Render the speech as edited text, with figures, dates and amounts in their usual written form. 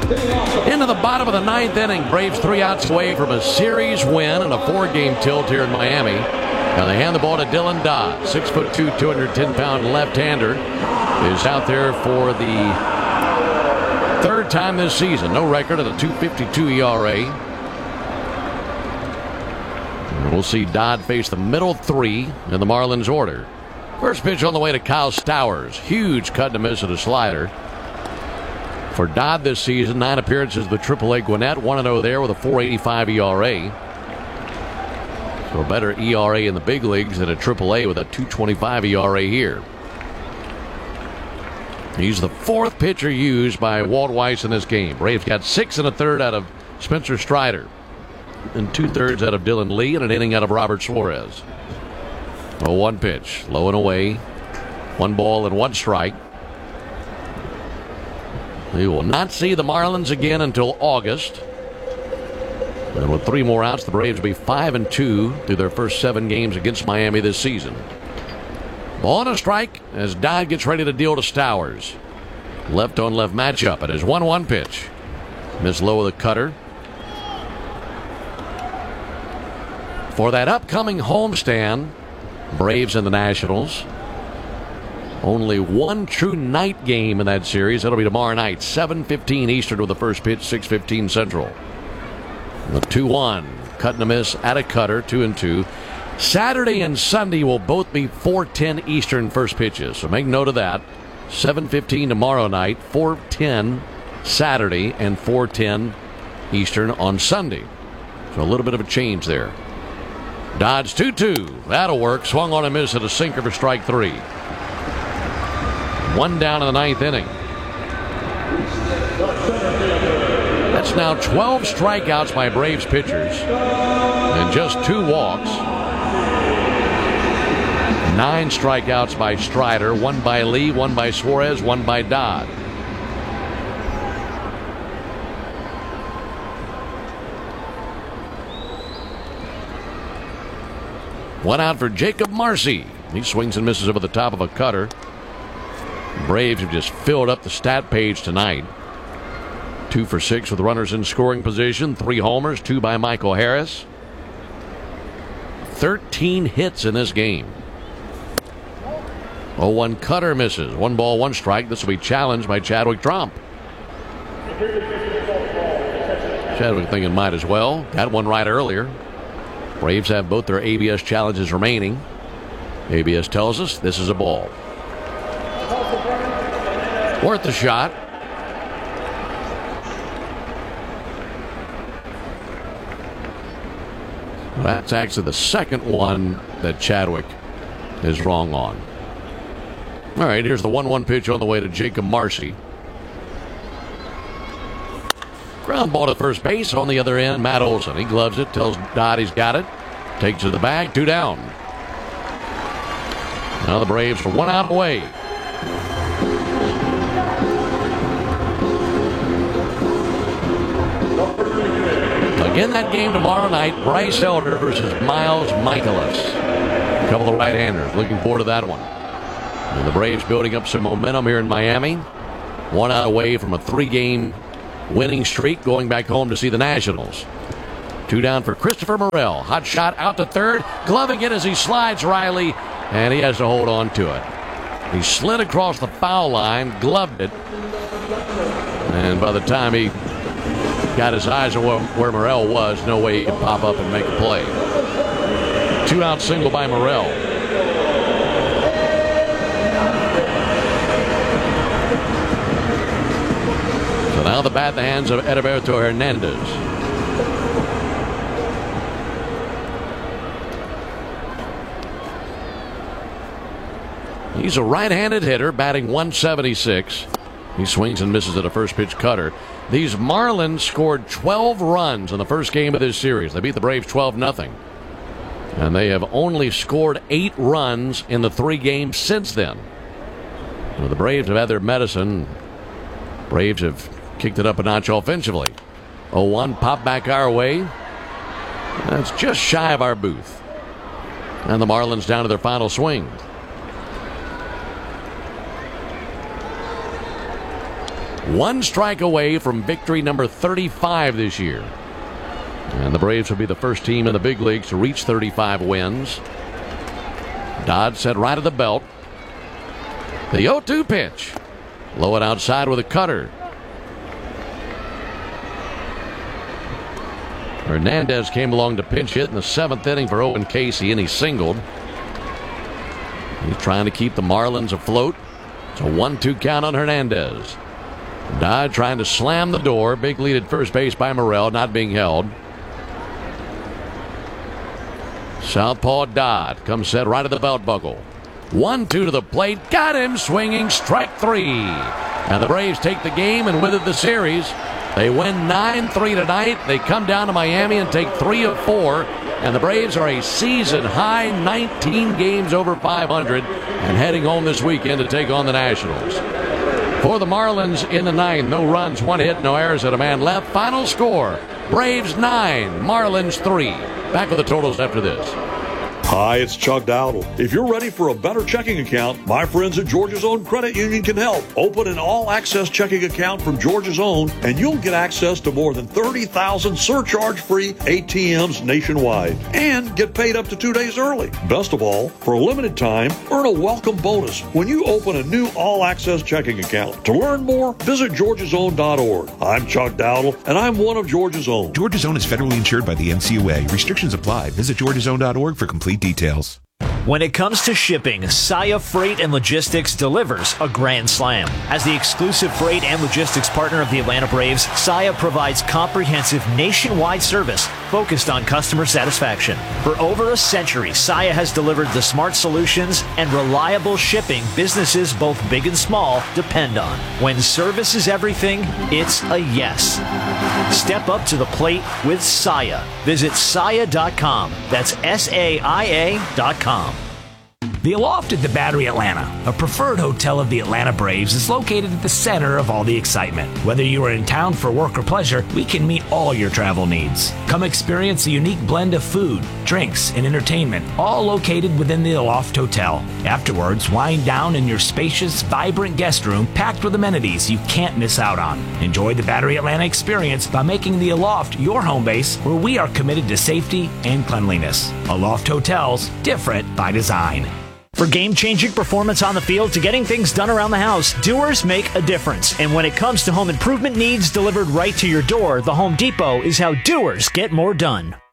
Into the bottom of the ninth inning. Braves 3 outs away from a series win and a 4-game tilt here in Miami. Now they hand the ball to Dylan Dodd. 6'2", 210-pound left-hander is out there for the third time this season. No record at a 2.52 ERA. And we'll see Dodd face the middle three in the Marlins order. First pitch on the way to Kyle Stowers. Huge cut and miss at a slider. For Dodd this season, 9 appearances with AAA Gwinnett, 1-0 there with a 4.85 ERA. So a better ERA in the big leagues than a AAA with a 2.25 ERA here. He's the 4th pitcher used by Walt Weiss in this game. Braves got 6 1/3 out of Spencer Strider, and 2/3 out of Dylan Lee, and an inning out of Robert Suarez. 0-1 pitch, low and away, 1 ball and 1 strike. We will not see the Marlins again until August. And with 3 more outs, the Braves will be 5-2 through their first 7 games against Miami this season. Ball and a strike as Dodd gets ready to deal to Stowers. Left on left matchup. It is 1-1 pitch. Miss low with a cutter. For that upcoming homestand, Braves and the Nationals. Only one true night game in that series. That'll be tomorrow night, 7:15 Eastern with the first pitch, 6:15 Central. The 2-1, cut and a miss at a cutter, 2-2. Saturday and Sunday will both be 4:10 Eastern first pitches. So make note of that. 7:15 tomorrow night, 4:10 Saturday, and 4:10 Eastern on Sunday. So a little bit of a change there. Dodge 2-2. That'll work. Swung on a miss at a sinker for strike 3. 1 down in the 9th inning. That's now 12 strikeouts by Braves pitchers and just 2 walks. 9 strikeouts by Strider, 1 by Lee, 1 by Suarez, 1 by Dodd. One out for Jacob Marcy. He swings and misses over the top of a cutter. Braves have just filled up the stat page tonight. 2 for 6 with runners in scoring position. 3 homers, 2 by Michael Harris. 13 hits in this game. 0-1 cutter misses. 1 ball, 1 strike. This will be challenged by Chadwick Tromp. Chadwick thinking might as well. Got one right earlier. Braves have both their ABS challenges remaining. ABS tells us this is a ball. Worth a shot. That's actually the second one that Chadwick is wrong on. All right, here's the 1-1 pitch on the way to Jacob Marcy. Ground ball to first base. On the other end, Matt Olson. He gloves it, tells Dodd he's got it. Takes it to the bag, 2 down. Now the Braves are 1 out away. Again, that game tomorrow night, Bryce Elder versus Miles Michaelis. A couple of right-handers. Looking forward to that one. And the Braves building up some momentum here in Miami. 1 out away from a 3-game winning streak, going back home to see the Nationals. 2 down for Christopher Morel. Hot shot out to third. Gloving it as he slides Riley, and he has to hold on to it. He slid across the foul line, gloved it, and by the time he got his eyes on where Morel was, no way he could pop up and make a play. 2-out single by Morel. So now the bat in the hands of Edilberto Hernandez. He's a right-handed hitter, batting .176. He swings and misses at a first pitch cutter. These Marlins scored 12 runs in the first game of this series. They beat the Braves 12-0. And they have only scored 8 runs in the 3 games since then. Well, the Braves have had their medicine. Braves have kicked it up a notch offensively. 0-1 pop back our way. That's just shy of our booth. And the Marlins down to their final swing. One strike away from victory number 35 this year. And the Braves will be the first team in the big leagues to reach 35 wins. Dodd set right at the belt. The 0-2 pitch. Low and outside with a cutter. Hernandez came along to pinch hit in the 7th inning for Owen Casey, and he singled. He's trying to keep the Marlins afloat. It's a 1-2 count on Hernandez. Dodd trying to slam the door. Big lead at first base by Morel, not being held. Southpaw Dodd comes set right at the belt buckle. 1-2 to the plate. Got him swinging. Strike 3. And the Braves take the game and with it the series. They win 9-3 tonight. They come down to Miami and take 3 of 4. And the Braves are a season high 19 games over 500 and heading home this weekend to take on the Nationals. For the Marlins in the 9th, no runs, 1 hit, no errors, and a man left. Final score, Braves 9, Marlins 3. Back with the totals after this. Hi, it's Chuck Dowdle. If you're ready for a better checking account, my friends at Georgia's Own Credit Union can help. Open an all-access checking account from Georgia's Own, and you'll get access to more than 30,000 surcharge-free ATMs nationwide, and get paid up to 2 days early. Best of all, for a limited time, earn a welcome bonus when you open a new all-access checking account. To learn more, visit georgiasown.org. I'm Chuck Dowdle, and I'm one of Georgia's Own. Georgia's Own is federally insured by the NCUA. Restrictions apply. Visit georgiasown.org for complete details. When it comes to shipping, Saia Freight and Logistics delivers a grand slam. As the exclusive freight and logistics partner of the Atlanta Braves, Saia provides comprehensive nationwide service focused on customer satisfaction. For over a century, Saia has delivered the smart solutions and reliable shipping businesses both big and small depend on. When service is everything, it's a yes. Step up to the plate with Saia. Visit Saia.com. That's SAIA.com. The Aloft at the Battery Atlanta, a preferred hotel of the Atlanta Braves, is located at the center of all the excitement. Whether you are in town for work or pleasure, we can meet all your travel needs. Come experience a unique blend of food, drinks, and entertainment, all located within the Aloft Hotel. Afterwards, wind down in your spacious, vibrant guest room packed with amenities you can't miss out on. Enjoy the Battery Atlanta experience by making the Aloft your home base, where we are committed to safety and cleanliness. Aloft Hotels, different by design. For game-changing performance on the field to getting things done around the house, Doers make a difference. And when it comes to home improvement needs delivered right to your door, the Home Depot is how doers get more done.